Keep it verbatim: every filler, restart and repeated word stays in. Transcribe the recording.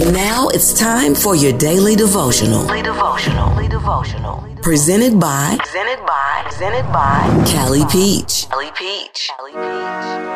And now it's time for your daily devotional. Daily devotional. Daily devotional. Presented by Presented by. Presented by Callie Peach. Callie Peach. Callie Peach.